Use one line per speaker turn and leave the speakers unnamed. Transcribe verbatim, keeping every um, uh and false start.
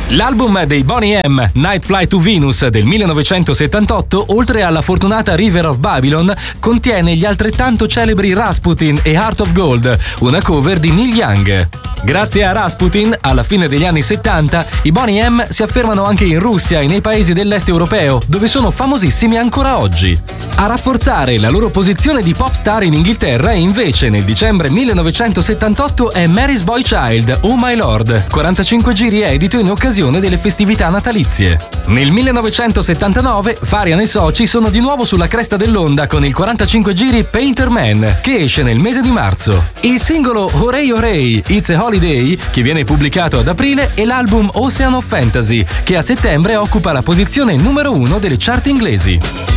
L'album dei Boney M, Night Flight to Venus del millenovecentosettantotto, oltre alla fortunata River of Babylon, contiene gli altrettanto celebri Rasputin e Heart of Gold, una cover di Neil Young. Grazie a Rasputin, alla fine degli anni settanta, i Boney M si affermano anche in Russia e nei paesi dell'est europeo, dove sono famosissimi ancora oggi. A rafforzare la loro posizione di pop star in Inghilterra, invece, nel dicembre millenovecentosettantotto è Mary's Boy Child, Oh My Lord, quarantacinque giri edito in occasione delle festività natalizie. Nel millenovecentosettantanove, Farian e soci sono di nuovo sulla cresta dell'onda con il quarantacinque giri Painter Man, che esce nel mese di marzo. Il singolo Hooray Hooray, It's a Holiday, che viene pubblicato ad aprile, e l'album Ocean of Fantasy, che a settembre occupa la posizione numero uno delle chart inglesi.